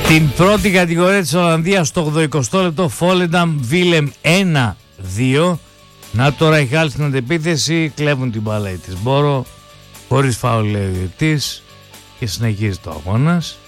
Την πρώτη κατηγορία της Ολλανδίας στο 80 λεπτό, Φόλενταμ Βίλεμ 1-2. Να τώρα η Χάλ στην αντεπίθεση, κλέβουν την μπάλα της Μπόρο, χωρίς φάουλ λέει ο διαιτητής και συνεχίζει το αγώνας.